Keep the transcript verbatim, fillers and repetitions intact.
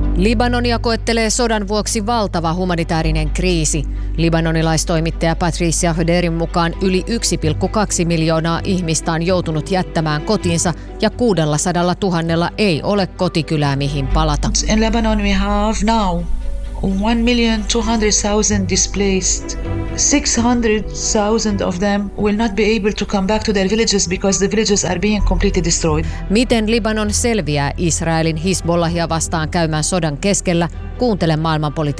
Libanonia koettelee sodan vuoksi valtava humanitaarinen kriisi. Libanonilaistoimittaja Patricia Höderin mukaan yli yksi pilkku kaksi miljoonaa ihmistä on joutunut jättämään kotinsa ja kuusisataa tuhatta ei ole kotikylää mihin palata. In Lebanon we have now one million two hundred thousand displaced. six hundred thousand of them will not be able to come back to their villages because the villages are being completely destroyed. Miten Libanon selviää Israelin Hizbollahia vastaan käymään sodan keskellä? Kuuntele maailmanpolitiikkaa.